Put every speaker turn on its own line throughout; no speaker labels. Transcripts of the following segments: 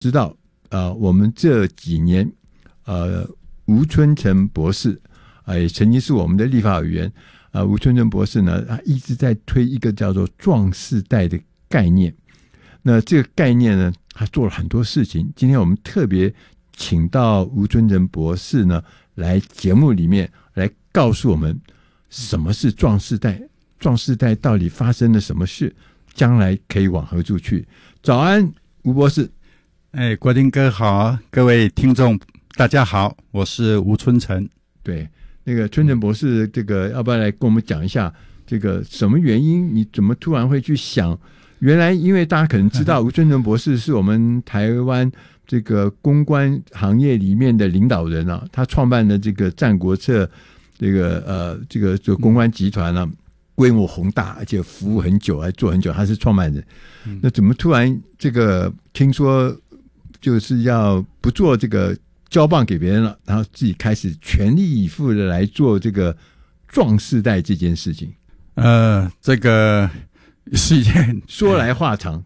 知道我们这几年吴春成博士也曾经是我们的立法委员吴春成博士呢，他一直在推一个叫做壮世代的概念。那这个概念呢，他做了很多事情。今天我们特别请到吴春成博士呢来节目里面来告诉我们什么是壮世代，壮世代到底发生了什么事，将来可以往何处去。早安，吴博士。
国丁哥好，各位听众大家好，我是吴春成。
对，那个春成博士，这个要不要来跟我们讲一下，这个什么原因，你怎么突然会去想？原来因为大家可能知道吴春成博士是我们台湾这个公关行业里面的领导人啊，他创办的这个战国策这个公关集团啊，规模宏大，而且服务很久，还做很久，他是创办人。那怎么突然这个听说就是要不做这个交棒给别人了，然后自己开始全力以赴的来做这个壮世代这件事情？
这个是一件
说来话长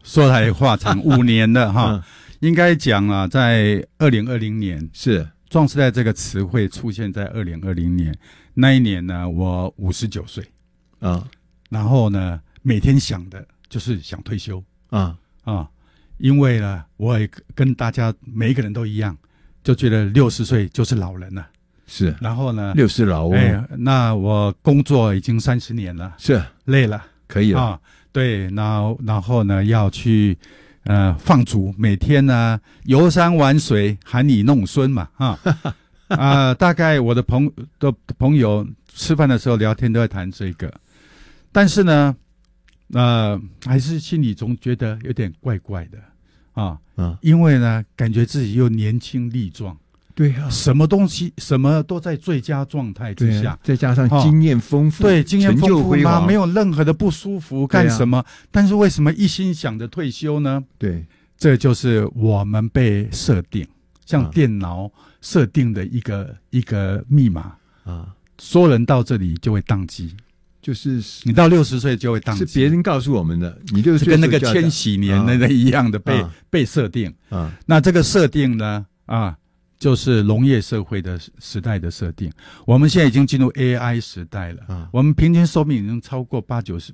5年了哈。应该讲啊，在2020年
是
壮世代这个词汇出现在2020年那一年呢，我59岁然后呢，每天想的就是想退休因为呢，我也跟大家每一个人都一样，就觉得60岁就是老人了。
是，
然后呢
60老
那我工作已经30年了，
是
累了，
可以了
对，然后呢要去放逐，每天呢游山玩水，含饴弄孙嘛大概我的朋友吃饭的时候聊天都在谈这个，但是呢还是心里总觉得有点怪怪的因为呢感觉自己又年轻力壮。
对啊，
什么东西什么都在最佳状态之下，
再加上经验丰富，
对，经验丰富
辉煌，
没有任何的不舒服，干什么？但是为什么一心想着退休呢？
对，
这就是我们被设定，像电脑设定的一个密码所有人到这里就会宕机，
就是
你到60岁就会宕机，
是别人告诉我们的，你就
跟那个千禧年的一样的被设定那这个设定呢就是农业社会的时代的设定。我们现在已经进入 AI 时代了我们平均寿命已经超过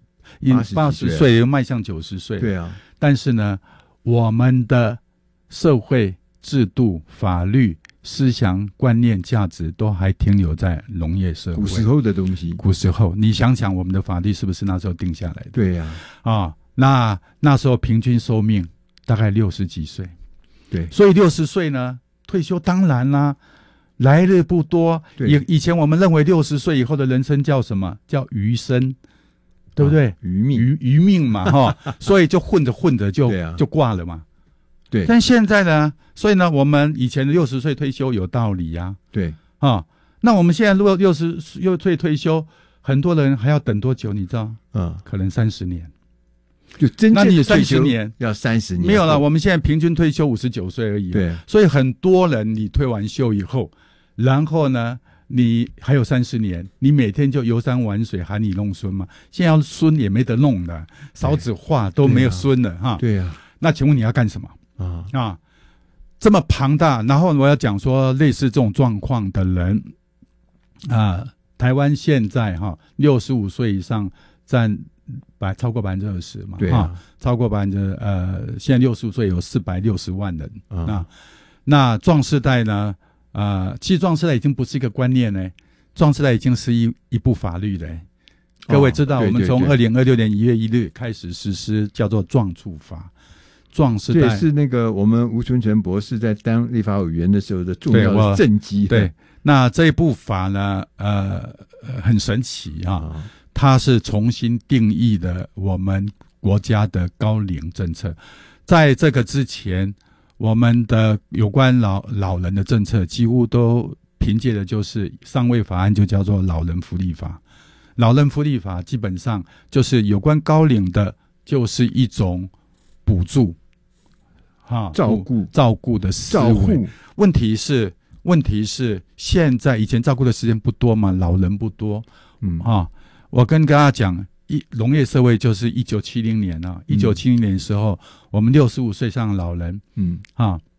80岁，迈向90岁。
对啊，
但是呢，我们的社会制度、法律、思想、观念、价值都还停留在农业社会。
古时候的东西，
古时候，你想想我们的法律是不是那时候定下来的？
对呀，
那时候平均寿命大概60几岁。
对，
所以60岁呢，退休当然啦，来日不多。以前我们认为60岁以后的人生叫什么？叫余生，对不对？余命嘛所以就混着就挂了嘛。
对。
但现在呢，所以呢，我们以前的60岁退休有道理呀。
对。
那我们现在如果60岁退休，很多人还要等多久？你知道？可能30年。
就真正的退
休年
要30年，
没有了。我们现在平均退休59岁而已。
对，
所以很多人你退完休以后，然后呢，你还有30年，你每天就游山玩水，含饴弄孙嘛。现在要孙也没得弄了，少子化都没有孙了
对啊。
那请问你要干什么这么庞大，然后我要讲说，类似这种状况的人台湾现在65岁以上占超过20%嘛，
对
超过现在65岁有460万人那壮世代呢？其实壮世代已经不是一个观念呢，壮世代已经是一部法律了。各位知道，我们从2026年1月1日开始实施叫做壮促法。壮世代
是那个我们吴春成博士在当立法委员的时候的重要的政绩。
对，那这一部法呢，很神奇它是重新定义的我们国家的高龄政策。在这个之前，我们的有关老人的政策几乎都凭借的就是上位法案，就叫做老人福利法。老人福利法基本上就是有关高龄的，就是一种补助照顾的思维。问题是现在以前照顾的时间不多嘛，老人不多我跟大家讲， 农业社会就是1970年啊，1970年的时候，我们65岁上的老人，